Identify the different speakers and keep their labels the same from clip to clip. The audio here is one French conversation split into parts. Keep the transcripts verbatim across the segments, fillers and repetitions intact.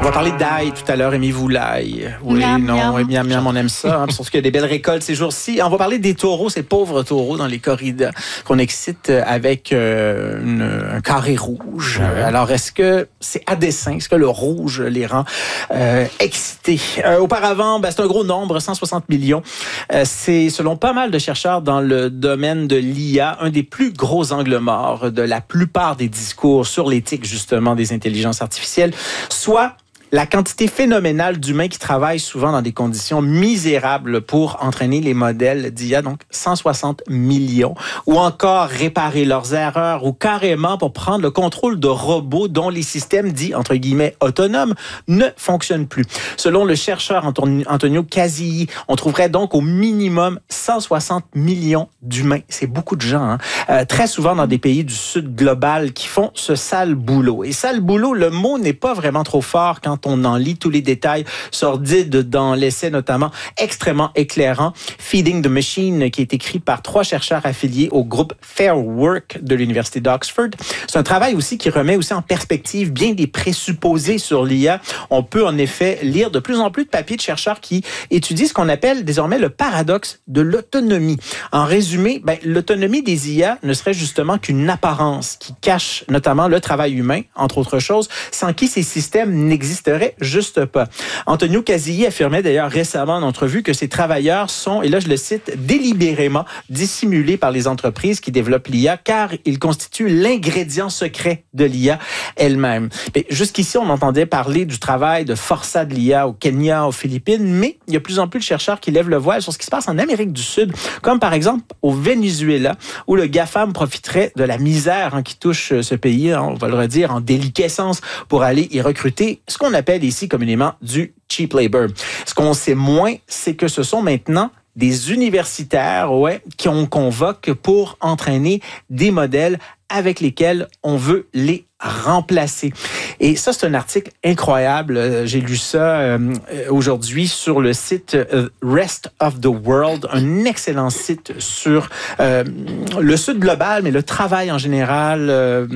Speaker 1: va parler d'ail tout à l'heure. Aimez-vous l'ail? Oui,
Speaker 2: miam,
Speaker 1: non,
Speaker 2: miam.
Speaker 1: oui, miam, miam, on aime ça. Hein, surtout qu'il y a des belles récoltes ces jours-ci. On va parler des taureaux, ces pauvres taureaux dans les corridas qu'on excite avec euh, une, un carré rouge. Ouais. Alors, est-ce que c'est à dessein? Est-ce que le rouge les rend euh, excités? Euh, auparavant, ben, c'est un gros nombre, cent soixante millions. Euh, c'est, selon pas mal de chercheurs dans le domaine de l'I A, un des plus gros angles morts de la plupart des discours sur l'éthique, justement, des intelligences artificielles, soit la quantité phénoménale d'humains qui travaillent souvent dans des conditions misérables pour entraîner les modèles d'I A, donc cent soixante millions, ou encore réparer leurs erreurs, ou carrément pour prendre le contrôle de robots dont les systèmes dits, entre guillemets, autonomes ne fonctionnent plus. Selon le chercheur Antonio Casilli, on trouverait donc au minimum cent soixante millions d'humains. C'est beaucoup de gens, hein? euh, très souvent dans des pays du sud global qui font ce sale boulot. Et sale boulot, le mot n'est pas vraiment trop fort quand on en lit tous les détails sordides dans l'essai notamment extrêmement éclairant Feeding the Machine, qui est écrit par trois chercheurs affiliés au groupe Fair Work de l'Université d'Oxford. C'est un travail aussi qui remet aussi en perspective bien des présupposés sur l'I A. On peut en effet lire de plus en plus de papiers de chercheurs qui étudient ce qu'on appelle désormais le paradoxe de l'autonomie. En résumé, ben, l'autonomie des I A ne serait justement qu'une apparence qui cache notamment le travail humain, entre autres choses, sans qui ces systèmes n'existeraient juste pas. Antonio Casilli affirmait d'ailleurs récemment en entrevue que ces travailleurs sont, et là je le cite, délibérément dissimulés par les entreprises qui développent l'I A car ils constituent l'ingrédient secret de l'I A elle-même. Mais jusqu'ici, on entendait parler du travail de forçat de l'I A au Kenya, aux Philippines, mais il y a de plus en plus de chercheurs qui lèvent le voile sur ce qui se passe en Amérique du Sud, comme par exemple au Venezuela, où le GAFAM profiterait de la misère hein, qui touche ce pays, hein, on va le redire, en déliquescence pour aller y recruter ce qu'on appelle ici communément du cheap labor. Ce qu'on sait moins, c'est que ce sont maintenant des universitaires ouais, qui on convoque pour entraîner des modèles avec lesquels on veut les remplacer. Et ça, c'est un article incroyable. J'ai lu ça euh, aujourd'hui sur le site euh, Rest of the World, un excellent site sur euh, le Sud global, mais le travail en général, euh,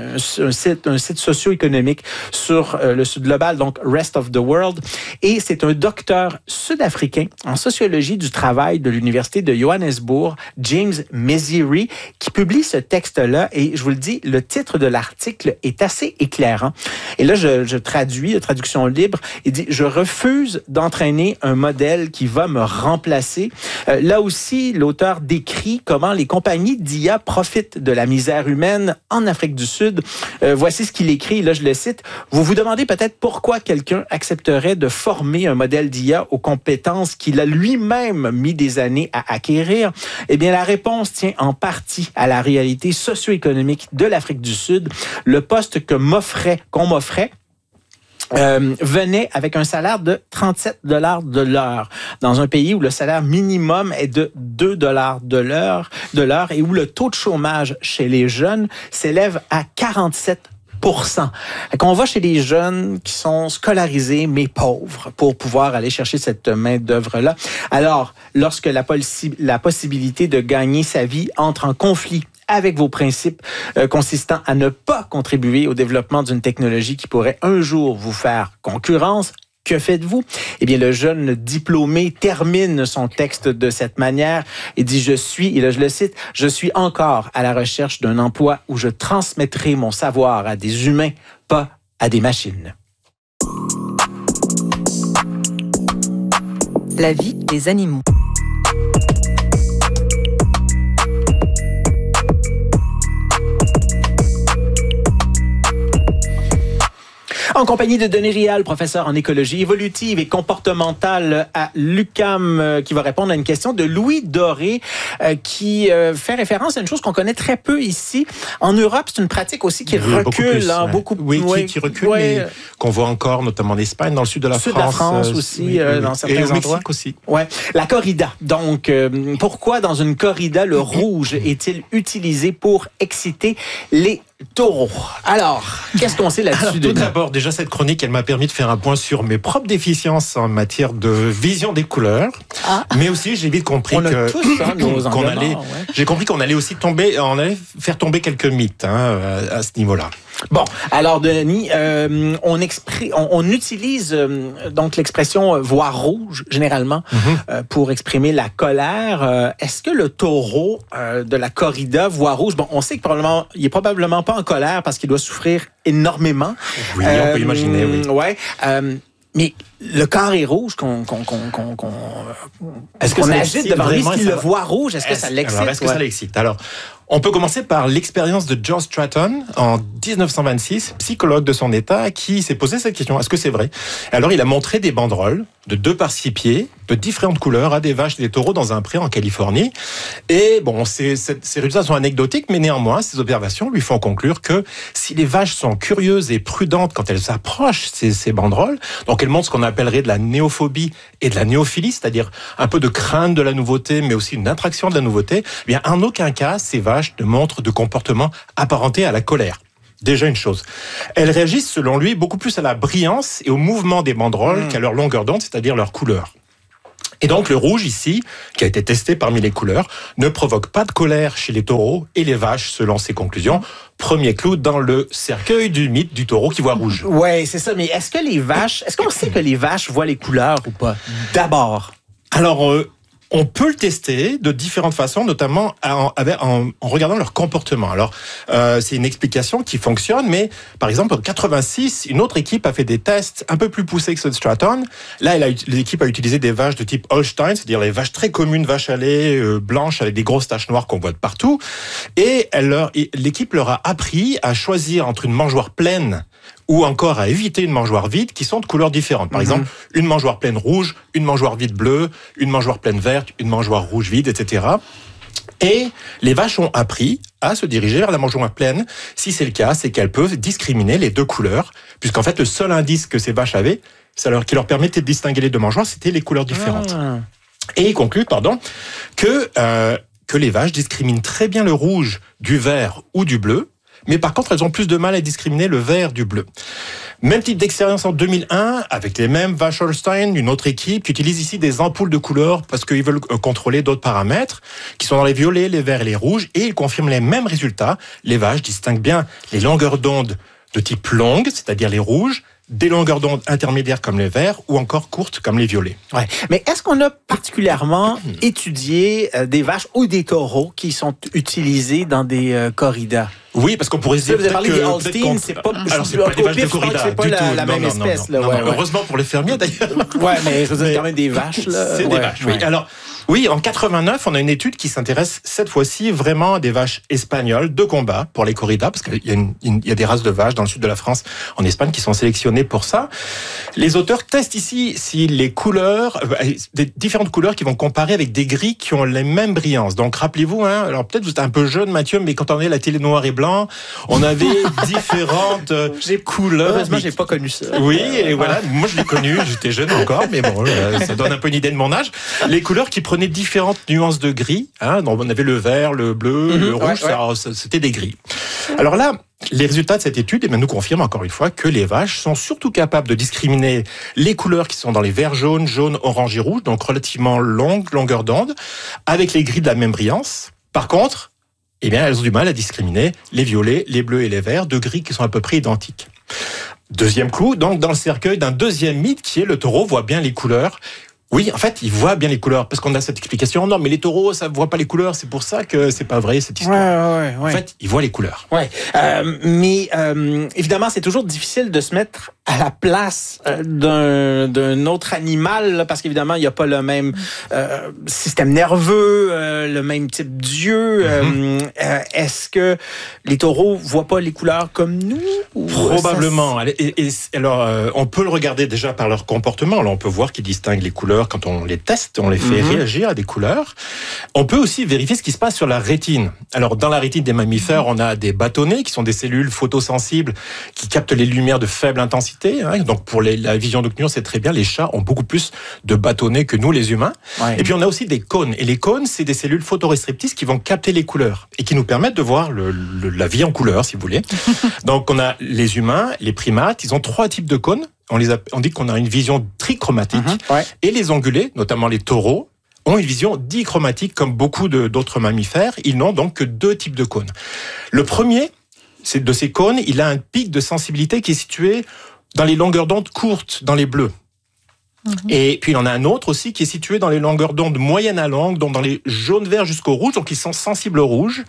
Speaker 1: un site, un site socio-économique sur euh, le Sud global, donc Rest of the World. Et c'est un docteur sud-africain en sociologie du travail de l'Université de Johannesburg, James Meziri, qui publie ce texte-là. Et je vous le dis, le titre de l'article est assez éclairant. Et là, je, je traduis, la traduction libre, il dit « Je refuse d'entraîner un modèle qui va me remplacer. Euh, » Là aussi, l'auteur décrit comment les compagnies d'I A profitent de la misère humaine en Afrique du Sud. Euh, voici ce qu'il écrit, là je le cite. « Vous vous demandez peut-être pourquoi quelqu'un accepterait de former un modèle d'I A aux compétences qu'il a lui-même mis des années à acquérir? Eh bien, la réponse tient en partie à la réalité socio-économique de l'Afrique du Sud. Le poste que m'offrait, qu'on m'offrait, Euh, venait avec un salaire de trente-sept dollars de l'heure dans un pays où le salaire minimum est de deux dollars de l'heure, de l'heure et où le taux de chômage chez les jeunes s'élève à quarante-sept pour cent. On va chez les jeunes qui sont scolarisés mais pauvres pour pouvoir aller chercher cette main-d'œuvre-là. Alors, lorsque la, possi- la possibilité de gagner sa vie entre en conflit avec vos principes euh, consistant à ne pas contribuer au développement d'une technologie qui pourrait un jour vous faire concurrence, que faites-vous? Eh bien, le jeune diplômé termine son texte de cette manière et dit « Je suis, et là je le cite, je suis encore à la recherche d'un emploi où je transmettrai mon savoir à des humains, pas à des machines. »
Speaker 3: La vie des animaux.
Speaker 1: En compagnie de Denis Rial, professeur en écologie évolutive et comportementale à l'U Q A M, qui va répondre à une question de Louis Doré, euh, qui euh, fait référence à une chose qu'on connaît très peu ici. En Europe, c'est une pratique aussi qui oui, recule. Beaucoup plus, hein, ouais. beaucoup,
Speaker 4: oui,
Speaker 1: ouais,
Speaker 4: qui, qui recule,
Speaker 1: ouais.
Speaker 4: mais qu'on voit encore, notamment en Espagne, dans le sud de la
Speaker 1: sud
Speaker 4: France.
Speaker 1: Sud de la France aussi, oui, euh, oui, dans certains
Speaker 4: et au
Speaker 1: endroits.
Speaker 4: Mexique aussi.
Speaker 1: Ouais. La corrida. Donc, euh, pourquoi dans une corrida, le rouge est-il utilisé pour exciter les taureaux? Alors, qu'est-ce qu'on sait là-dessus?
Speaker 4: Alors, tout d'abord, déjà, cette chronique, elle m'a permis de faire un point sur mes propres déficiences en matière de vision des couleurs. Ah. Mais aussi, j'ai vite compris
Speaker 1: on
Speaker 4: que,
Speaker 1: a tous, hein, nos
Speaker 4: qu'on allait, ouais. j'ai compris qu'on allait aussi tomber, on allait faire tomber quelques mythes, hein, à, à ce niveau-là.
Speaker 1: Bon, alors Denis, euh, on, expri- on, on utilise euh, donc l'expression euh, voir rouge généralement mm-hmm. euh, pour exprimer la colère. Euh, est-ce que le taureau euh, de la corrida voit rouge? Bon, on sait que probablement il est probablement pas en colère parce qu'il doit souffrir énormément.
Speaker 4: Oui, euh, on peut imaginer. Oui.
Speaker 1: Ouais. Euh, Mais le carré rouge qu'on qu'on qu'on qu'on qu'on
Speaker 4: est-ce que
Speaker 1: qu'on
Speaker 4: ça
Speaker 1: agite devant lui, est-ce qu'il le voit rouge? Est-ce que
Speaker 4: est-ce,
Speaker 1: ça l'excite?
Speaker 4: alors, est-ce que
Speaker 1: ouais.
Speaker 4: ça l'excite? Alors, on peut commencer par l'expérience de George Stratton en dix-neuf cent vingt-six, psychologue de son état, qui s'est posé cette question. Est-ce que c'est vrai? Alors, il a montré des banderoles de deux par six pieds, de différentes couleurs, à des vaches et des taureaux dans un pré en Californie. Et bon, ces, ces, ces résultats sont anecdotiques, mais néanmoins, ces observations lui font conclure que si les vaches sont curieuses et prudentes quand elles s'approchent ces, ces banderoles, donc elles montrent ce qu'on appellerait de la néophobie et de la néophilie, c'est-à-dire un peu de crainte de la nouveauté, mais aussi une attraction de la nouveauté, eh bien, en aucun cas, ces vaches ne montrent de comportement apparenté à la colère. Déjà une chose. Elles réagissent, selon lui, beaucoup plus à la brillance et au mouvement des banderoles mmh. qu'à leur longueur d'onde, c'est-à-dire leur couleur. Et donc le rouge ici, qui a été testé parmi les couleurs, ne provoque pas de colère chez les taureaux et les vaches, selon ses conclusions. Premier clou dans le cercueil du mythe du taureau qui voit rouge.
Speaker 1: Ouais, c'est ça. Mais est-ce que les vaches, est-ce qu'on sait que les vaches voient les couleurs ou pas? D'abord.
Speaker 4: Alors, euh, on peut le tester de différentes façons, notamment en, en, en regardant leur comportement. Alors, euh, c'est une explication qui fonctionne, mais par exemple, en quatre-vingt-six, une autre équipe a fait des tests un peu plus poussés que ceux de Stratton. Là, elle a, l'équipe a utilisé des vaches de type Holstein, c'est-à-dire les vaches très communes, vaches à lait, euh, blanches avec des grosses taches noires qu'on voit de partout. Et, elle leur, et l'équipe leur a appris à choisir entre une mangeoire pleine ou encore à éviter une mangeoire vide qui sont de couleurs différentes. Par mm-hmm. exemple, une mangeoire pleine rouge, une mangeoire vide bleue, une mangeoire pleine verte, une mangeoire rouge vide, et cetera. Et les vaches ont appris à se diriger vers la mangeoire pleine. Si c'est le cas, c'est qu'elles peuvent discriminer les deux couleurs, puisqu'en fait, le seul indice que ces vaches avaient, ça leur, qui leur permettait de distinguer les deux mangeoires, c'était les couleurs différentes. Ah. Et il conclut, pardon, que, euh, que les vaches discriminent très bien le rouge du vert ou du bleu, mais par contre, elles ont plus de mal à discriminer le vert du bleu. Même type d'expérience en deux mille un, avec les mêmes vaches Holstein, une autre équipe qui utilise ici des ampoules de couleurs parce qu'ils veulent contrôler d'autres paramètres, qui sont dans les violets, les verts et les rouges, et ils confirment les mêmes résultats. Les vaches distinguent bien les longueurs d'onde de type longue, c'est-à-dire les rouges, des longueurs d'onde intermédiaires comme les verts ou encore courtes comme les violets.
Speaker 1: Ouais. Mais est-ce qu'on a particulièrement étudié euh, des vaches ou des taureaux qui sont utilisés dans des euh, corridas?
Speaker 4: Oui, parce qu'on pourrait se dire
Speaker 1: vous avez parlé
Speaker 4: que
Speaker 1: des Holstein, c'est pas,
Speaker 4: alors c'est pas des vaches de corrida
Speaker 1: c'est pas
Speaker 4: du
Speaker 1: la,
Speaker 4: tout.
Speaker 1: la
Speaker 4: non,
Speaker 1: même
Speaker 4: non,
Speaker 1: espèce.
Speaker 4: Non,
Speaker 1: là,
Speaker 4: non,
Speaker 1: ouais,
Speaker 4: non,
Speaker 1: ouais.
Speaker 4: heureusement pour les fermiers d'ailleurs.
Speaker 1: Ouais, mais je veux dire quand même des vaches là.
Speaker 4: C'est
Speaker 1: ouais,
Speaker 4: des vaches. Oui.
Speaker 1: Ouais.
Speaker 4: Alors oui, en quatre-vingt-neuf, on a une étude qui s'intéresse cette fois-ci vraiment à des vaches espagnoles de combat pour les corridas, parce qu'il y a, une, une, il y a des races de vaches dans le sud de la France, en Espagne, qui sont sélectionnées pour ça. Les auteurs testent ici si les couleurs, euh, des différentes couleurs qui vont comparer avec des gris qui ont les mêmes brillances. Donc rappelez-vous, hein, alors peut-être vous êtes un peu jeune, Mathieu, mais quand on avait la télé noir et blanc, on avait différentes euh, couleurs.
Speaker 1: Heureusement, j'ai pas connu ça.
Speaker 4: Oui, et voilà, moi je l'ai connu, j'étais jeune encore, mais bon, ça donne un peu une idée de mon âge. Les couleurs qui prenaient différentes nuances de gris, hein, donc on avait le vert, le bleu, mmh, le rouge, ouais, ouais. Ça, c'était des gris. Alors là, les résultats de cette étude eh bien, nous confirment encore une fois que les vaches sont surtout capables de discriminer les couleurs qui sont dans les verts jaunes, jaunes, orange et rouge, donc relativement longues, longueur d'onde, avec les gris de la même brillance. Par contre, eh bien, elles ont du mal à discriminer les violets, les bleus et les verts, de gris qui sont à peu près identiques. Deuxième clou, donc dans le cercueil d'un deuxième mythe qui est le taureau voit bien les couleurs. Oui, en fait, ils voient bien les couleurs, parce qu'on a cette explication. Non, mais les taureaux, ça ne voit pas les couleurs, c'est pour ça que c'est pas vrai, cette histoire.
Speaker 1: Ouais, ouais, ouais.
Speaker 4: En fait, ils voient les couleurs.
Speaker 1: Ouais. Euh, mais euh, évidemment, c'est toujours difficile de se mettre à la place euh, d'un, d'un autre animal, là, parce qu'évidemment, il n'y a pas le même euh, système nerveux, euh, le même type d'yeux. Mm-hmm. Euh, est-ce que les taureaux voient pas les couleurs comme nous? Ou
Speaker 4: Probablement. Ça... Et, et, alors, euh, on peut le regarder déjà par leur comportement. Là, on peut voir qu'ils distinguent les couleurs quand on les teste, on les fait mmh. réagir à des couleurs. On peut aussi vérifier ce qui se passe sur la rétine. Alors, dans la rétine des mammifères, on a des bâtonnets qui sont des cellules photosensibles qui captent les lumières de faible intensité. Hein. Donc, pour les, la vision nocturne, c'est très bien. Les chats ont beaucoup plus de bâtonnets que nous, les humains. Ouais. Et puis, on a aussi des cônes. Et les cônes, c'est des cellules photoréceptrices qui vont capter les couleurs et qui nous permettent de voir le, le, la vie en couleur, si vous voulez. Donc, on a les humains, les primates. Ils ont trois types de cônes. On, les a, on dit qu'on a une vision trichromatique. Mmh, ouais. Et les ongulés, notamment les taureaux, ont une vision dichromatique comme beaucoup de, d'autres mammifères. Ils n'ont donc que deux types de cônes. Le premier de ces cônes, il a un pic de sensibilité qui est situé dans les longueurs d'onde courtes, dans les bleus. Mmh. Et puis il en a un autre aussi qui est situé dans les longueurs d'onde moyennes à longues, donc dans les jaunes verts jusqu'au rouge, donc ils sont sensibles au rouge.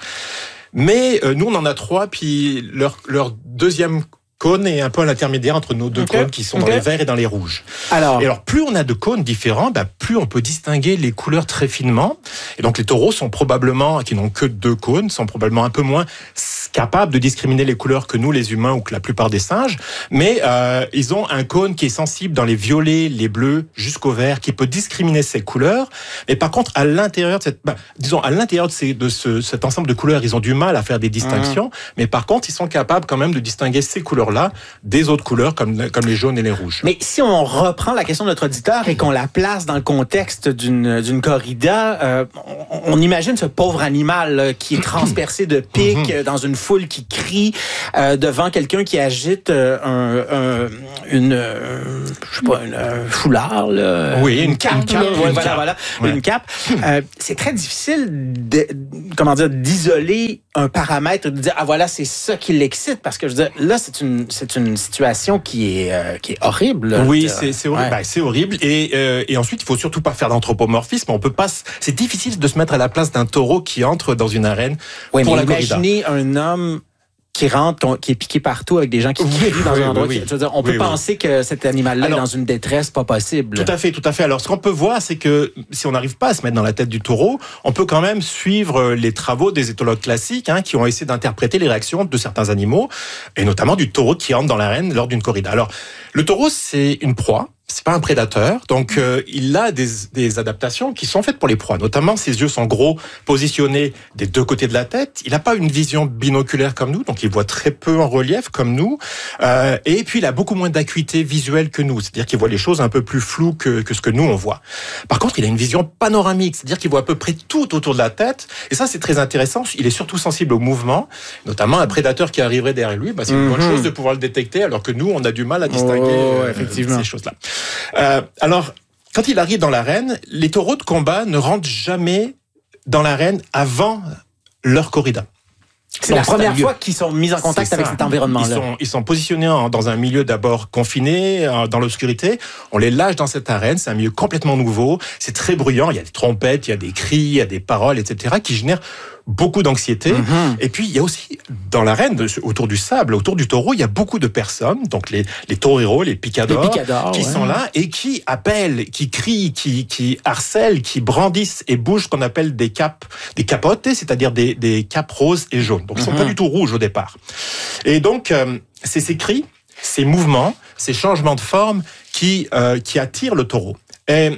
Speaker 4: Mais euh, nous on en a trois, puis leur, leur deuxième cône est un peu à l'intermédiaire entre nos deux okay. cônes qui sont okay. dans les verts et dans les rouges. Alors, et alors plus on a de cônes différents, bah, plus on peut distinguer les couleurs très finement. Et donc les taureaux sont probablement, qui n'ont que deux cônes, sont probablement un peu moins capables de discriminer les couleurs que nous les humains ou que la plupart des singes. Mais euh, ils ont un cône qui est sensible dans les violets, les bleus jusqu'au vert, qui peut discriminer ces couleurs. Mais par contre, à l'intérieur de cette, bah, disons à l'intérieur de, ces, de ce, cet ensemble de couleurs, ils ont du mal à faire des distinctions. Mmh. Mais par contre, ils sont capables quand même de distinguer ces couleurs là des autres couleurs comme, comme les jaunes et les rouges.
Speaker 1: Mais si on reprend la question de notre auditeur et qu'on la place dans le contexte d'une, d'une corrida, euh, on, on imagine ce pauvre animal là, qui est transpercé de pics mm-hmm. dans une foule qui crie euh, devant quelqu'un qui agite euh, un, un, une, euh, je sais pas, une, un foulard, là,
Speaker 4: oui,
Speaker 1: une,
Speaker 4: une
Speaker 1: cape,
Speaker 4: une cape,
Speaker 1: là,
Speaker 4: une
Speaker 1: voilà,
Speaker 4: cape.
Speaker 1: voilà,
Speaker 4: ouais.
Speaker 1: une cape. Euh, c'est très difficile, de, comment dire, d'isoler un paramètre, de dire ah voilà c'est ça qui l'excite parce que je veux dire là c'est une c'est une situation qui est euh, qui est horrible. Là,
Speaker 4: oui, c'est c'est horrible. Ouais. Ben, c'est horrible et euh, et ensuite il faut surtout pas faire d'anthropomorphisme. On peut pas. C'est difficile de se mettre à la place d'un taureau qui entre dans une arène
Speaker 1: oui, pour
Speaker 4: mais
Speaker 1: la corrida. Imaginez un homme qui rentre, qui est piqué partout avec des gens qui crient oui, dans oui, un endroit. Oui, qui, je veux dire, on peut oui, penser oui. que cet animal-là Alors, est dans une détresse pas possible.
Speaker 4: Tout à fait, tout à fait. Alors, ce qu'on peut voir, c'est que si on n'arrive pas à se mettre dans la tête du taureau, on peut quand même suivre les travaux des éthologues classiques hein, qui ont essayé d'interpréter les réactions de certains animaux, et notamment du taureau qui rentre dans l'arène lors d'une corrida. Alors, le taureau, c'est une proie. C'est pas un prédateur, donc euh, il a des, des adaptations qui sont faites pour les proies. Notamment, ses yeux sont gros, positionnés des deux côtés de la tête. Il n'a pas une vision binoculaire comme nous, donc il voit très peu en relief comme nous. Euh, et puis, il a beaucoup moins d'acuité visuelle que nous, c'est-à-dire qu'il voit les choses un peu plus floues que, que ce que nous on voit. Par contre, il a une vision panoramique, c'est-à-dire qu'il voit à peu près tout autour de la tête. Et ça, c'est très intéressant. Il est surtout sensible au mouvement, notamment un prédateur qui arriverait derrière lui. Bah, c'est une mm-hmm. bonne chose de pouvoir le détecter, alors que nous, on a du mal à distinguer
Speaker 1: oh, euh, effectivement.
Speaker 4: ces choses-là. Euh, alors, quand il arrive dans l'arène, les taureaux de combat ne rentrent jamais dans l'arène avant leur corrida.
Speaker 1: C'est Donc, la première fois qu'ils sont mis en contact avec cet environnement-là.
Speaker 4: Ils sont, ils sont positionnés en, dans un milieu d'abord confiné, dans l'obscurité. On les lâche dans cette arène. C'est un milieu complètement nouveau. C'est très bruyant. Il y a des trompettes, il y a des cris, il y a des paroles, et cetera qui génèrent beaucoup d'anxiété. Mm-hmm. Et puis, il y a aussi, dans l'arène, autour du sable, autour du taureau, il y a beaucoup de personnes, donc les, les toreros, les picadors, les picadors qui ouais. sont là et qui appellent, qui crient, qui, qui harcèlent, qui brandissent et bougent ce qu'on appelle des capes, des capotes, c'est-à-dire des, des capes roses et jaunes. Donc, ils ne sont mm-hmm. pas du tout rouges au départ. Et donc, euh, c'est ces cris, ces mouvements, ces changements de forme qui, euh, qui attirent le taureau. Et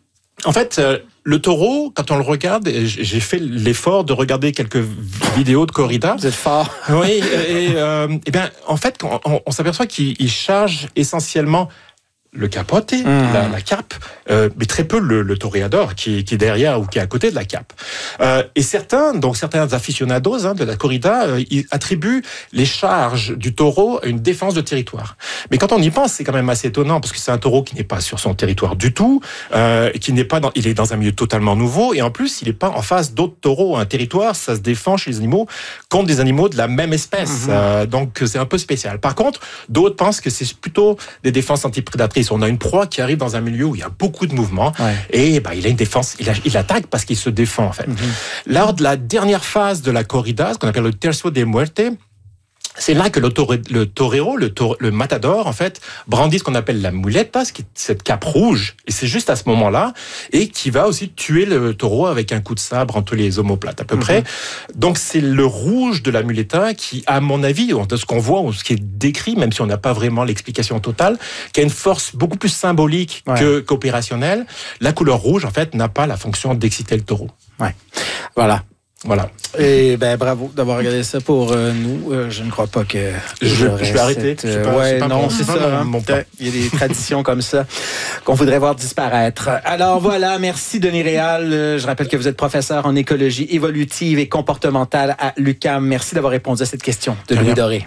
Speaker 4: en fait, euh, le taureau, quand on le regarde, j'ai fait l'effort de regarder quelques vidéos de corrida.
Speaker 1: Vous êtes fort.
Speaker 4: Oui, et, euh, et bien, en fait, on, on s'aperçoit qu'il charge essentiellement le capote, mmh. la, la cape, euh, mais très peu le, le toréador qui, qui est derrière ou qui est à côté de la cape. Euh, et certains, donc certains aficionados hein, de la corrida, euh, ils attribuent les charges du taureau à une défense de territoire. Mais quand on y pense, c'est quand même assez étonnant parce que c'est un taureau qui n'est pas sur son territoire du tout, euh, qui n'est pas dans, il est dans un milieu totalement nouveau et en plus il n'est pas en face d'autres taureaux. Un territoire, ça se défend chez les animaux contre des animaux de la même espèce. Mmh. Euh, donc c'est un peu spécial. Par contre, d'autres pensent que c'est plutôt des défenses antiprédatrices. On a une proie qui arrive dans un milieu où il y a beaucoup de mouvements ouais. et bah, il a une défense, il, a, il attaque parce qu'il se défend en fait. Mm-hmm. Lors de la dernière phase de la corrida, ce qu'on appelle le tercio de muerte, c'est là que le, tore, le torero, le, tore, le matador, en fait, brandit ce qu'on appelle la muleta, ce qui est cette cape rouge, et c'est juste à ce moment-là, et qui va aussi tuer le taureau avec un coup de sabre entre les omoplates, à peu mm-hmm. près. Donc c'est le rouge de la muleta qui, à mon avis, de ce qu'on voit, ou ce qui est décrit, même si on n'a pas vraiment l'explication totale, qui a une force beaucoup plus symbolique ouais. que, qu'opérationnelle. La couleur rouge, en fait, n'a pas la fonction d'exciter le taureau.
Speaker 1: Ouais. Voilà.
Speaker 4: Voilà.
Speaker 1: Et ben bravo d'avoir regardé ça pour euh, nous. Euh, je ne crois pas que
Speaker 4: je, je vais arrêter.
Speaker 1: Cette, euh, pas, ouais, c'est non, c'est ça. Hein, il y a des traditions comme ça qu'on voudrait voir disparaître. Alors voilà, merci Denis Réal. Je rappelle que vous êtes professeur en écologie évolutive et comportementale à l'U Q A M. Merci d'avoir répondu à cette question de Louis Doré.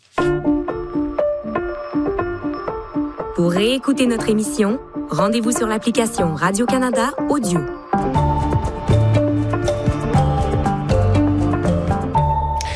Speaker 2: Pour réécouter notre émission, rendez-vous sur l'application Radio-Canada Audio.
Speaker 1: Ouais.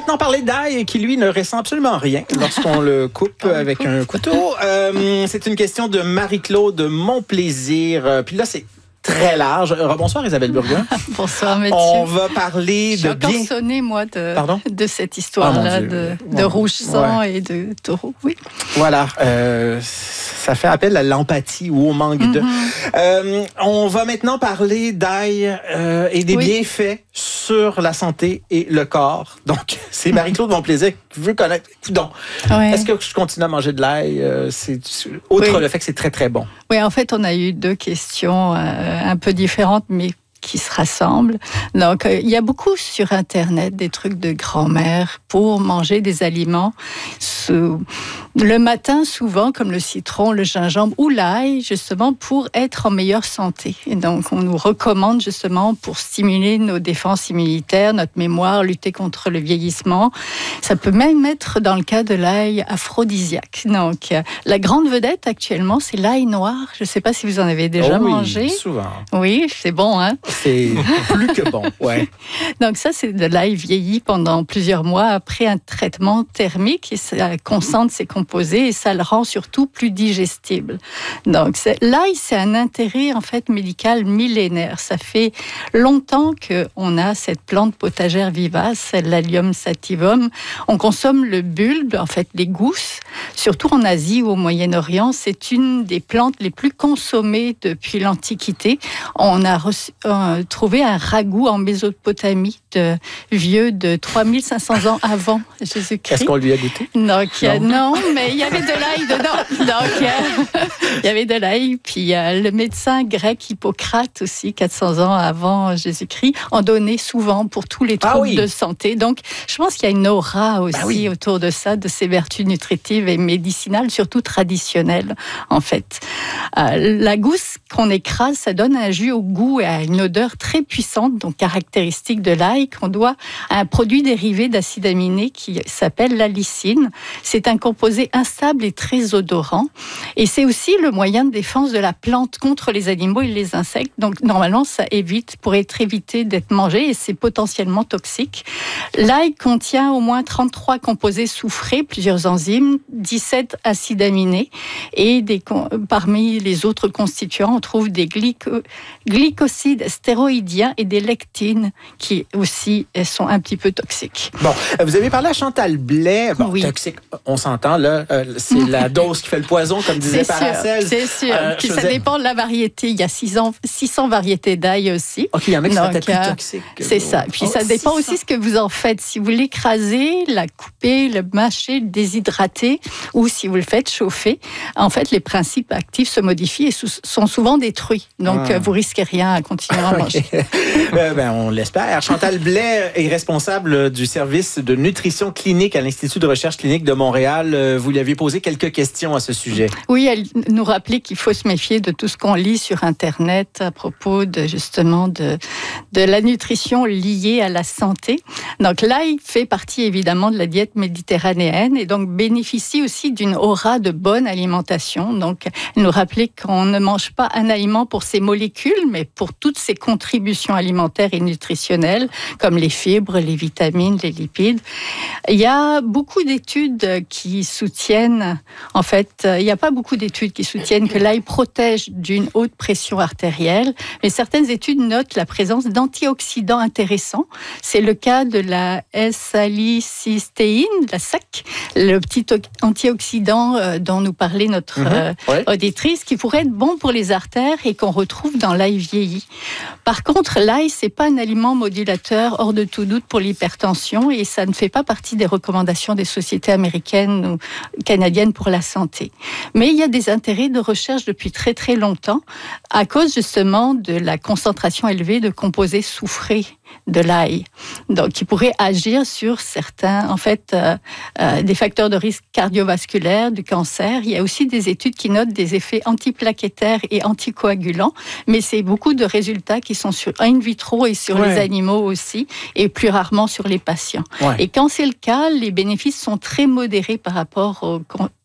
Speaker 1: maintenant parler d'ail qui, lui, ne ressent absolument rien lorsqu'on le coupe avec un couteau. Euh, c'est une question de Marie-Claude Montplaisir. Puis là, c'est très large. Bonsoir Isabelle Burgon.
Speaker 3: Bonsoir Mathieu.
Speaker 1: On va parler
Speaker 3: J'ai
Speaker 1: de
Speaker 3: encore
Speaker 1: bien...
Speaker 3: sonné, moi, de,
Speaker 1: Pardon?
Speaker 3: de cette histoire-là,
Speaker 1: Oh,
Speaker 3: de,
Speaker 1: ouais.
Speaker 3: de rouge sang
Speaker 1: Ouais.
Speaker 3: et de taureau. Oui.
Speaker 1: Voilà. Euh, ça fait appel à l'empathie ou au manque mm-hmm. de... Euh, on va maintenant parler d'ail euh, et des oui. bienfaits sur la santé et le corps. Donc, c'est Marie-Claude Montplaisir qui veut connaître... Donc, ouais. Est-ce que je continue à manger de l'ail? Euh, c'est, outre oui. le fait que c'est très, très bon.
Speaker 3: Oui, en fait, on a eu deux questions euh, un peu différentes, mais qui se rassemblent. Donc, euh, il y a beaucoup sur Internet des trucs de grand-mère pour manger des aliments sous... le matin, souvent, comme le citron, le gingembre ou l'ail, justement, pour être en meilleure santé. Et donc, on nous recommande, justement, pour stimuler nos défenses immunitaires, notre mémoire, lutter contre le vieillissement. Ça peut même être, dans le cas de l'ail, aphrodisiaque. Donc, euh, la grande vedette, actuellement, c'est l'ail noir. Je ne sais pas si vous en avez déjà
Speaker 1: oh oui,
Speaker 3: mangé.
Speaker 1: Souvent.
Speaker 3: Oui, c'est bon, hein?
Speaker 1: C'est plus que bon, ouais.
Speaker 3: Donc ça, c'est de l'ail vieilli pendant plusieurs mois après un traitement thermique et ça concentre ses composés et ça le rend surtout plus digestible. Donc c'est, l'ail, c'est un intérêt en fait médical millénaire. Ça fait longtemps qu'on a cette plante potagère vivace, l'Allium sativum. On consomme le bulbe, en fait les gousses, surtout en Asie ou au Moyen-Orient. C'est une des plantes les plus consommées depuis l'Antiquité. On a reçu, euh, trouvé un ragoût en Mésopotamie de vieux de trois mille cinq cents ans avant Jésus-Christ.
Speaker 1: Est-ce qu'on lui a goûté?
Speaker 3: Donc, non. non, mais il y avait de l'ail dedans. Donc, euh, il y avait de l'ail. Puis euh, le médecin grec Hippocrate aussi, quatre cents ans avant Jésus-Christ, en donnait souvent pour tous les troubles ah oui. de santé. Donc, je pense qu'il y a une aura aussi bah oui. autour de ça, de ces vertus nutritives et médicinales, surtout traditionnelles, en fait. Euh, la gousse qu'on écrase, ça donne un jus au goût et à une odeur très puissante, donc caractéristique de l'ail, qu'on doit à un produit dérivé d'acide aminé qui s'appelle la lysine. C'est un composé instable et très odorant. Et c'est aussi le moyen de défense de la plante contre les animaux et les insectes. Donc, normalement, ça évite, pour être évité d'être mangé et c'est potentiellement toxique. L'ail contient au moins trente-trois composés soufrés, plusieurs enzymes, dix-sept acides aminés et des, parmi les autres constituants, on trouve des glyco, glycosides stéroïdiens et des lectines qui aussi sont un petit peu toxiques.
Speaker 1: Bon, vous avez parlé à Chantal Blais. Bon,
Speaker 3: oui.
Speaker 1: Toxique, on s'entend là. Euh, c'est la dose qui fait le poison, comme disait
Speaker 3: c'est
Speaker 1: Paracel.
Speaker 3: Sûr, c'est sûr. Euh, Puis ça faisais... dépend de la variété. Il y a six cents variétés d'ail aussi.
Speaker 1: OK, il y en a qui sont peut-être plus toxiques.
Speaker 3: C'est ça. Puis oh, ça dépend aussi ça. Ce que vous en faites. Si vous l'écrasez, la coupez, le mâchez, le déshydratez, ou si vous le faites chauffer, en fait, les principes actifs se modifient et sont souvent détruits. Donc, ah. vous risquez rien à continuer à manger.
Speaker 1: euh, ben, on l'espère. Chantal Blais est responsable du service de nutrition clinique à l'Institut de recherche clinique de Montréal. Vous lui avez posé quelques questions à ce sujet.
Speaker 3: Oui, elle nous rappelait qu'il faut se méfier de tout ce qu'on lit sur Internet à propos de, justement, de, de la nutrition liée à la santé. Donc, l'ail fait partie, évidemment, de la diète méditerranéenne et donc bénéficie aussi d'une aura de bonne alimentation. Donc, elle nous rappelait qu'on ne mange pas un aliment pour ses molécules, mais pour toutes ses contributions alimentaires et nutritionnelles, comme les fibres, les vitamines, les lipides. Il y a beaucoup d'études qui soutiennent, en fait, il n'y a pas beaucoup d'études qui soutiennent que l'ail protège d'une haute pression artérielle, mais certaines études notent la présence d'antioxydants intéressants. C'est le cas de la S-salicystéine, la S A C, le petit antioxydant dont nous parlait notre mmh, ouais. auditrice, qui pourrait être bon pour les artères et qu'on retrouve dans l'ail vieilli. Par contre, l'ail, c'est pas un aliment modulateur hors de tout doute pour l'hypertension et ça ne fait pas partie des recommandations des sociétés américaines ou canadiennes pour la santé. Mais il y a des intérêts de recherche depuis très très longtemps à cause justement de la concentration élevée de composés soufrés de l'ail, donc qui pourrait agir sur certains, en fait, euh, euh, des facteurs de risque cardiovasculaire, du cancer. Il y a aussi des études qui notent des effets antiplaquettaires et anticoagulants, mais c'est beaucoup de résultats qui sont sur in vitro et sur ouais. les animaux aussi, et plus rarement sur les patients. Ouais. Et quand c'est le cas, les bénéfices sont très modérés par rapport aux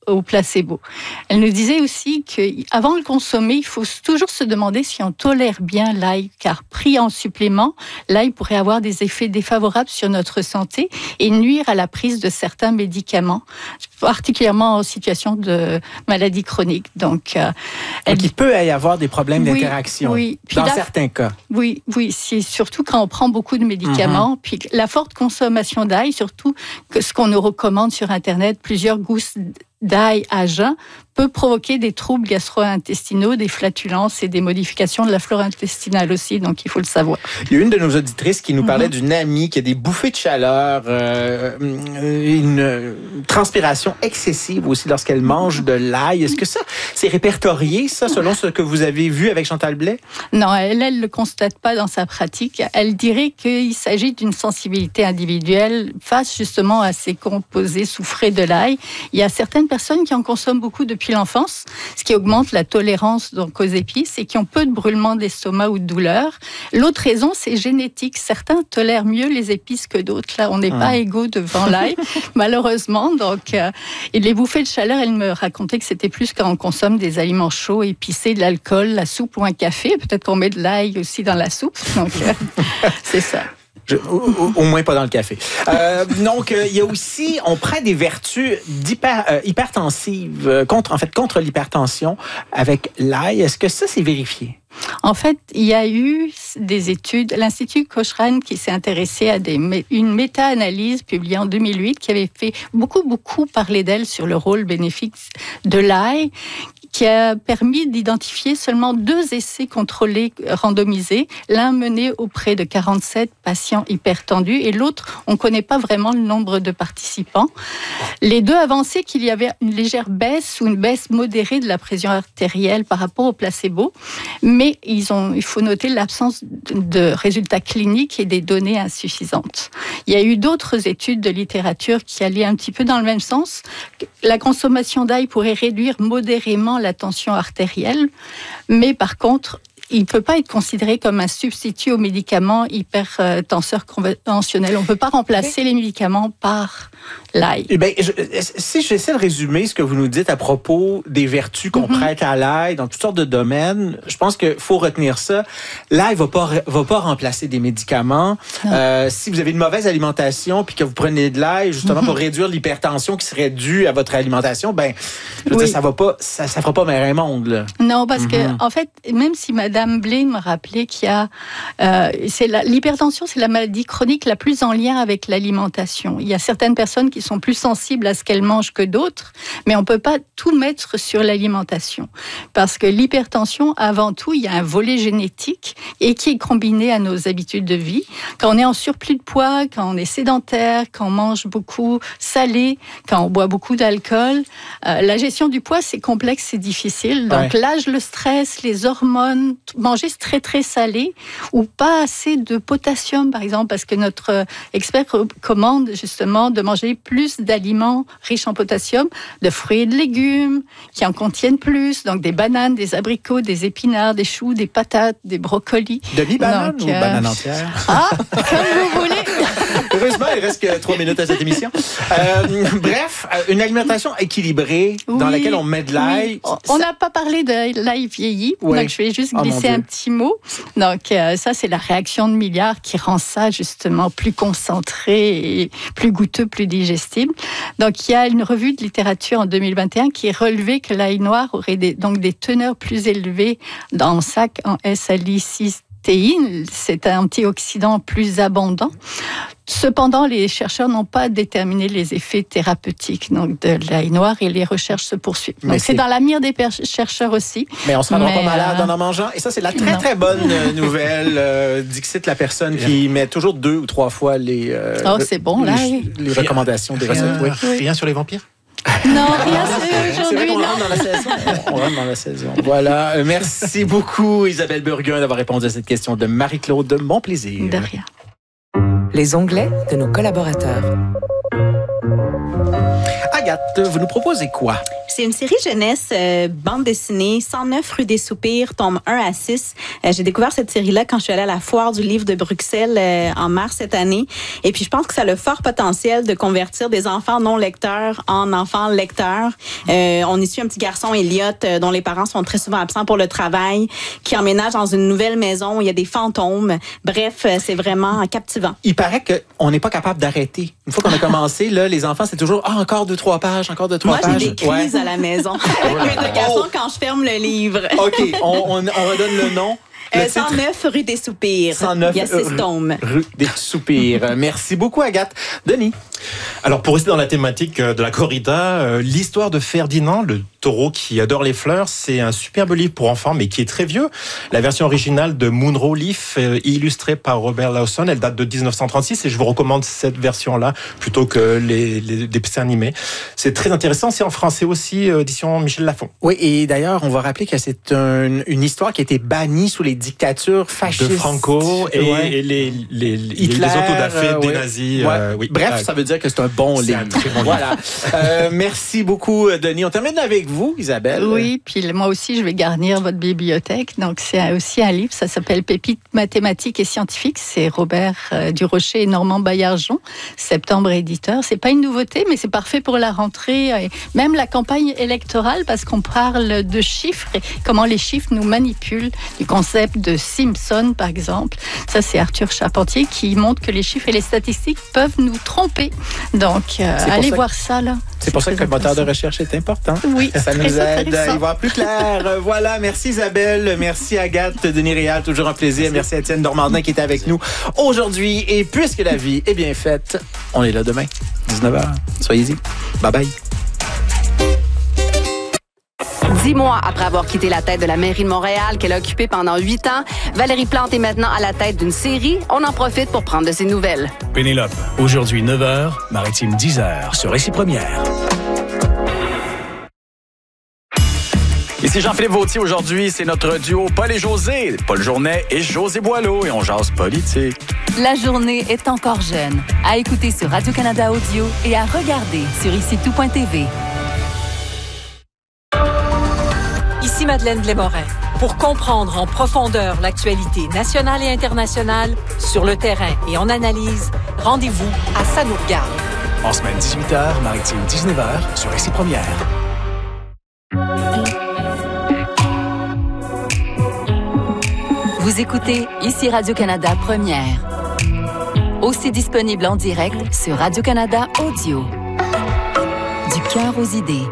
Speaker 3: au placebo. Elle nous disait aussi qu'avant de le consommer, il faut toujours se demander si on tolère bien l'ail, car pris en supplément, l'ail pourrait avoir des effets défavorables sur notre santé et nuire à la prise de certains médicaments, particulièrement en situation de maladie chronique. Donc, euh, elle...
Speaker 1: Donc il peut y avoir des problèmes
Speaker 3: oui,
Speaker 1: d'interaction,
Speaker 3: oui.
Speaker 1: dans
Speaker 3: la...
Speaker 1: certains cas.
Speaker 3: Oui, oui, c'est surtout quand on prend beaucoup de médicaments, mm-hmm. puis la forte consommation d'ail, surtout que ce qu'on nous recommande sur Internet, plusieurs gousses d'ail à jeun, peut provoquer des troubles gastro-intestinaux, des flatulences et des modifications de la flore intestinale aussi, donc il faut le savoir.
Speaker 1: Il y a une de nos auditrices qui nous parlait mm-hmm. d'une amie qui a des bouffées de chaleur, euh, une transpiration excessive aussi lorsqu'elle mange de l'ail. Est-ce que ça, c'est répertorié, ça, selon ce que vous avez vu avec Chantal Blais?
Speaker 3: Non, elle ne le constate pas dans sa pratique. Elle dirait qu'il s'agit d'une sensibilité individuelle face justement à ces composés soufrés de l'ail. Il y a certaines personnes qui en consomment beaucoup depuis l'enfance, ce qui augmente la tolérance donc aux épices et qui ont peu de brûlements d'estomac ou de douleur. L'autre raison, c'est génétique. Certains tolèrent mieux les épices que d'autres. Là, on n'est mmh. pas égaux devant l'ail, malheureusement. Donc, euh, et les bouffées de chaleur, elle me racontait que c'était plus quand on consomme des aliments chauds, épicés, de l'alcool, la soupe ou un café. Peut-être qu'on met de l'ail aussi dans la soupe. Donc, euh, c'est ça.
Speaker 1: Je, au, au moins pas dans le café. Euh, donc, euh, il y a aussi, on prend des vertus d'hyper, euh, hypertensives, euh, contre, en fait, contre l'hypertension avec l'ail. Est-ce que ça, c'est vérifié?
Speaker 3: En fait, il y a eu des études, l'Institut Cochrane qui s'est intéressé à des, une méta-analyse publiée en deux mille huit qui avait fait beaucoup, beaucoup parler d'elle sur le rôle bénéfique de l'ail, qui a permis d'identifier seulement deux essais contrôlés randomisés, l'un mené auprès de quarante-sept patients hypertendus et l'autre, on ne connaît pas vraiment le nombre de participants. Les deux avançaient qu'il y avait une légère baisse ou une baisse modérée de la pression artérielle par rapport au placebo, mais ils ont, il faut noter l'absence de résultats cliniques et des données insuffisantes. Il y a eu d'autres études de littérature qui allaient un petit peu dans le même sens. La consommation d'ail pourrait réduire modérément la tension artérielle, mais par contre, il ne peut pas être considéré comme un substitut aux médicaments hypertenseurs conventionnels. On ne peut pas remplacer les médicaments par l'ail.
Speaker 1: Eh bien, je, si j'essaie de résumer ce que vous nous dites à propos des vertus qu'on mm-hmm. prête à l'ail dans toutes sortes de domaines, je pense qu'il faut retenir ça. L'ail ne va pas, va pas remplacer des médicaments. Euh, si vous avez une mauvaise alimentation puis que vous prenez de l'ail justement mm-hmm. pour réduire l'hypertension qui serait due à votre alimentation, ben, je veux oui. dire, ça va pas, ça, ça fera pas un monde. Là.
Speaker 3: Non, parce mm-hmm. que en fait, même si Madame Blais me rappelait qu'il y a, euh, c'est la, l'hypertension, c'est la maladie chronique la plus en lien avec l'alimentation. Il y a certaines personnes qui sont plus sensibles à ce qu'elles mangent que d'autres, mais on ne peut pas tout mettre sur l'alimentation. Parce que l'hypertension, avant tout, il y a un volet génétique et qui est combiné à nos habitudes de vie. Quand on est en surplus de poids, quand on est sédentaire, quand on mange beaucoup salé, quand on boit beaucoup d'alcool, euh, la gestion du poids, c'est complexe, c'est difficile. Donc ouais. l'âge, le stress, les hormones, manger très très salé ou pas assez de potassium, par exemple, parce que notre expert recommande justement de manger plus d'aliments riches en potassium, de fruits et de légumes qui en contiennent plus, donc des bananes, des abricots, des épinards, des choux, des patates, des brocolis.
Speaker 1: Demi-banane ou euh... banane entière?
Speaker 3: Ah, comme vous voulez.
Speaker 1: Heureusement, il reste que trois minutes à cette émission. Euh, bref, une alimentation équilibrée oui, dans laquelle on met de l'ail.
Speaker 3: Oui. On n'a pas parlé de l'ail vieilli, oui. donc je vais juste glisser oh, un petit mot. Donc euh, ça, c'est la réaction de Milliard qui rend ça justement plus concentré et plus goûteux, plus digestible. Donc il y a une revue de littérature en deux mille vingt et un qui relevait que l'ail noir aurait des, donc des teneurs plus élevées dans le sac en S-salicystéine. C'est un antioxydant plus abondant. Cependant, les chercheurs n'ont pas déterminé les effets thérapeutiques donc, de l'ail noir et les recherches se poursuivent. Donc, c'est... c'est dans la mire des per- chercheurs aussi.
Speaker 1: Mais on ne se rendra pas malade euh... en en mangeant. Et ça, c'est la très, non. très bonne nouvelle. Euh, Dixit, la personne qui met toujours deux ou trois fois les, euh,
Speaker 3: oh, c'est bon, là,
Speaker 1: les, les recommandations des
Speaker 4: rien,
Speaker 1: recettes.
Speaker 4: Oui. Rien sur les vampires?
Speaker 3: Non, rien c'est aujourd'hui.
Speaker 1: C'est vrai qu'on rentre dans la saison. On rentre dans la saison. Voilà. Merci beaucoup, Isabelle Burguin, d'avoir répondu à cette question de Marie-Claude de Montplaisir.
Speaker 3: De rien.
Speaker 2: Les onglets de nos collaborateurs.
Speaker 1: Agathe, vous nous proposez quoi?
Speaker 5: C'est une série jeunesse, euh, bande dessinée, cent neuf rue des Soupirs, tome un à six. Euh, j'ai découvert cette série-là quand je suis allée à la foire du livre de Bruxelles euh, en mars cette année. Et puis, je pense que ça a le fort potentiel de convertir des enfants non lecteurs en enfants lecteurs. Euh, on y suit un petit garçon, Elliot, euh, dont les parents sont très souvent absents pour le travail, qui emménage dans une nouvelle maison où il y a des fantômes. Bref, euh, c'est vraiment captivant.
Speaker 1: Il paraît qu'on n'est pas capable d'arrêter. Une fois qu'on a commencé, là, les enfants, c'est toujours ah, encore deux, trois pages, encore deux, trois
Speaker 5: Moi,
Speaker 1: pages.
Speaker 5: Moi, j'ai des crises ouais. à la maison avec mes deux garçons quand je ferme le livre.
Speaker 1: OK, on, on, on redonne le nom.
Speaker 5: Euh, cent neuf rue des Soupirs.
Speaker 1: cent neuf,
Speaker 5: il y a six tomes.
Speaker 1: Rue des Soupirs. Merci beaucoup, Agathe. Denis.
Speaker 4: Alors, pour rester dans la thématique de la corrida, euh, l'histoire de Ferdinand, le taureau qui adore les fleurs, c'est un superbe livre pour enfants, mais qui est très vieux. La version originale de Munro Leaf, euh, illustrée par Robert Lawson, elle date de dix-neuf cent trente-six, et je vous recommande cette version-là plutôt que les, les, les dessins animés. C'est très intéressant. C'est en français aussi, euh, édition Michel Lafon.
Speaker 1: Oui, et d'ailleurs, on va rappeler que c'est un, une histoire qui a été bannie sous les dictatures fascistes.
Speaker 4: De Franco et, ouais. et les, les, Hitler, les autodafés euh, des ouais. nazis.
Speaker 1: Ouais.
Speaker 4: Euh, oui.
Speaker 1: Bref, ça veut dire que c'est un bon
Speaker 4: c'est
Speaker 1: livre.
Speaker 4: Un très bon
Speaker 1: voilà. euh, merci beaucoup, Denis. On termine avec vous, Isabelle.
Speaker 3: Oui, puis moi aussi, je vais garnir votre bibliothèque. Donc, c'est aussi un livre, ça s'appelle Pépites mathématiques et scientifiques. C'est Robert euh, Durocher et Normand Baillargeon, Septembre éditeur. C'est pas une nouveauté, mais c'est parfait pour la rentrée et même la campagne électorale parce qu'on parle de chiffres et comment les chiffres nous manipulent, du concept de Simpson, par exemple. Ça, c'est Arthur Charpentier qui montre que les chiffres et les statistiques peuvent nous tromper. Donc, euh, allez voir que, ça, là.
Speaker 1: C'est, c'est pour ça que le moteur de recherche est important.
Speaker 3: Oui,
Speaker 1: ça nous aide à y voir plus clair. Voilà, merci Isabelle, merci Agathe, Denis Réal, toujours un plaisir. Merci, merci Étienne Normandin qui était avec nous aujourd'hui. Et puisque la vie est bien faite, on est là demain, dix-neuf heures. Soyez-y. Bye bye.
Speaker 6: Dix mois après avoir quitté la tête de la mairie de Montréal qu'elle a occupée pendant huit ans, Valérie Plante est maintenant à la tête d'une série. On en profite pour prendre de ses nouvelles.
Speaker 7: Pénélope, aujourd'hui neuf heures, Maritime dix heures, sur Récit Première. Ici Jean-Philippe Vautier. Aujourd'hui, c'est notre duo Paul et José. Paul Journet et José Boileau. Et on jase politique.
Speaker 8: La journée est encore jeune. À écouter sur Radio-Canada Audio et à regarder sur ici tout point t v.
Speaker 9: Ici Madeleine Blais-Morin. Pour comprendre en profondeur l'actualité nationale et internationale, sur le terrain et en analyse, rendez-vous à Ça nous regarde.
Speaker 7: En semaine dix-huit heures, Maritime dix-neuf heures, sur Récit Première.
Speaker 8: Vous écoutez ici Radio-Canada Première. Aussi disponible en direct sur Radio-Canada Audio. Du cœur aux idées.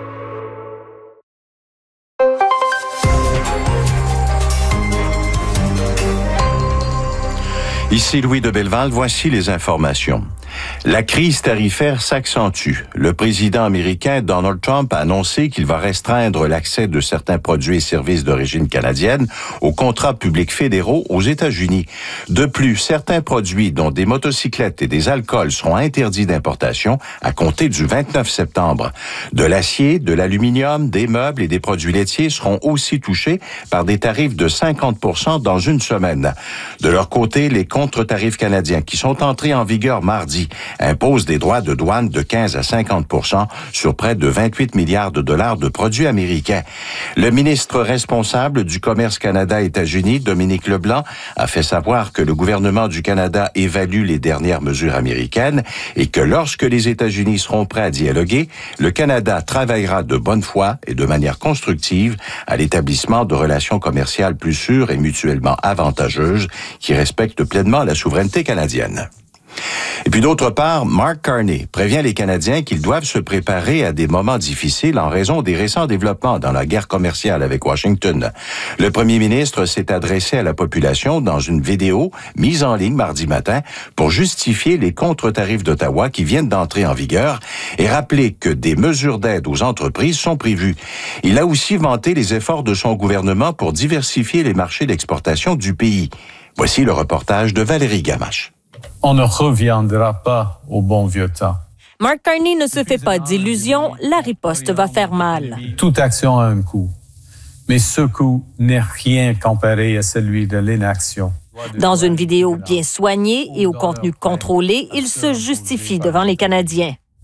Speaker 10: Ici Louis de Belleval, voici les informations. La crise tarifaire s'accentue. Le président américain Donald Trump a annoncé qu'il va restreindre l'accès de certains produits et services d'origine canadienne aux contrats publics fédéraux aux États-Unis. De plus, certains produits, dont des motocyclettes et des alcools, seront interdits d'importation à compter du vingt-neuf septembre. De l'acier, de l'aluminium, des meubles et des produits laitiers seront aussi touchés par des tarifs de cinquante pour cent dans une semaine. De leur côté, les contre-tarifs canadiens, qui sont entrés en vigueur mardi, impose des droits de douane de quinze à cinquante pour cent sur près de vingt-huit milliards de dollars de produits américains. Le ministre responsable du commerce Canada-États-Unis, Dominique Leblanc, a fait savoir que le gouvernement du Canada évalue les dernières mesures américaines et que lorsque les États-Unis seront prêts à dialoguer, le Canada travaillera de bonne foi et de manière constructive à l'établissement de relations commerciales plus sûres et mutuellement avantageuses qui respectent pleinement la souveraineté canadienne. Et puis d'autre part, Mark Carney prévient les Canadiens qu'ils doivent se préparer à des moments difficiles en raison des récents développements dans la guerre commerciale avec Washington. Le premier ministre s'est adressé à la population dans une vidéo mise en ligne mardi matin pour justifier les contre-tarifs d'Ottawa qui viennent d'entrer en vigueur et rappeler que des mesures d'aide aux entreprises sont prévues. Il a aussi vanté les efforts de son gouvernement pour diversifier les marchés d'exportation du pays. Voici le reportage de Valérie Gamache.
Speaker 11: On ne reviendra pas au bon vieux temps.
Speaker 12: Mark Carney ne se fait pas d'illusions, la riposte va faire mal.
Speaker 11: Toute action a un coût, mais ce coût n'est rien comparé à celui de l'inaction.
Speaker 12: Dans une vidéo bien soignée et au contenu contrôlé, il se justifie devant les Canadiens.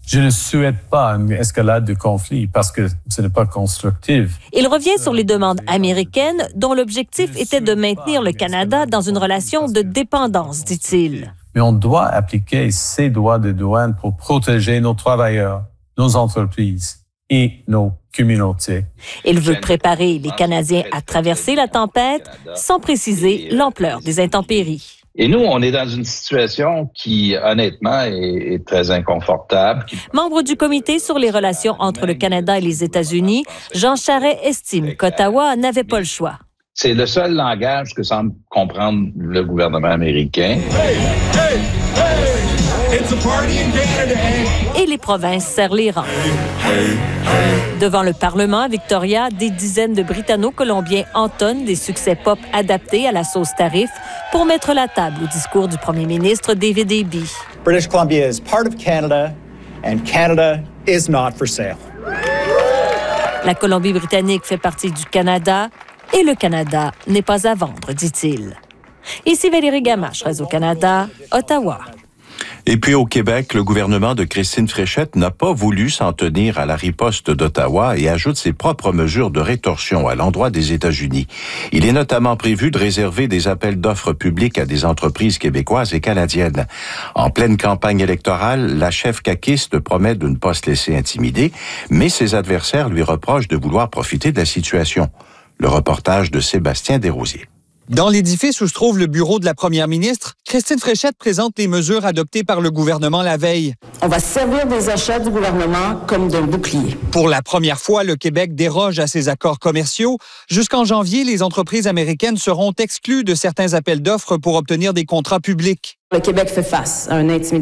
Speaker 11: Je ne souhaite pas une escalade de conflit parce que ce n'est pas constructif.
Speaker 12: Il revient sur les demandes américaines dont l'objectif était de maintenir le Canada dans une relation de dépendance, dit-il.
Speaker 11: Mais on doit appliquer ces droits de douane pour protéger nos travailleurs, nos entreprises et nos communautés.
Speaker 12: Il veut préparer les Canadiens à traverser la tempête sans préciser l'ampleur des intempéries.
Speaker 13: Et nous, on est dans une situation qui, honnêtement, est, est très inconfortable.
Speaker 12: Membre du comité sur les relations entre le Canada et les États-Unis, Jean Charest estime qu'Ottawa n'avait pas le choix.
Speaker 13: C'est le seul langage que semble comprendre le gouvernement américain. Hey, hey, hey, it's a party in Canada.
Speaker 12: Et les provinces serrent les rangs. Devant le Parlement à Victoria, des dizaines de Britanno-Colombiens entonnent des succès pop adaptés à la sauce tarif pour mettre la table au discours du premier ministre David Eby.
Speaker 14: British Columbia is part of Canada and Canada is not for sale.
Speaker 12: La Colombie-Britannique fait partie du Canada et le Canada n'est pas à vendre, dit-il. Ici Valérie Gamache, Radio-Canada, Ottawa.
Speaker 10: Et puis au Québec, le gouvernement de Christine Fréchette n'a pas voulu s'en tenir à la riposte d'Ottawa et ajoute ses propres mesures de rétorsion à l'endroit des États-Unis. Il est notamment prévu de réserver des appels d'offres publics à des entreprises québécoises et canadiennes. En pleine campagne électorale, la chef caquiste promet de ne pas se laisser intimider, mais ses adversaires lui reprochent de vouloir profiter de la situation. Le reportage de Sébastien Desrosiers.
Speaker 15: Dans l'édifice où se trouve le bureau de la première ministre, Christine Fréchette présente les mesures adoptées par le gouvernement la veille.
Speaker 16: On va se servir des achats du gouvernement comme d'un bouclier.
Speaker 15: Pour la première fois, le Québec déroge à ses accords commerciaux. Jusqu'en janvier, les entreprises américaines seront exclues de certains appels d'offres pour obtenir des contrats publics.
Speaker 16: Le Québec fait face à un intimidation